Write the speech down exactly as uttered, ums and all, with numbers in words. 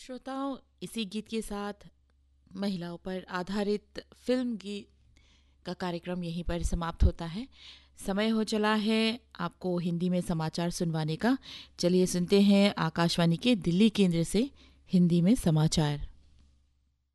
श्रोताओं, इसी गीत के साथ महिलाओं पर आधारित फिल्म गीत का कार्यक्रम यहीं पर समाप्त होता है। समय हो चला है आपको हिंदी में समाचार सुनवाने का। चलिए सुनते हैं आकाशवाणी के दिल्ली केंद्र से हिंदी में समाचार।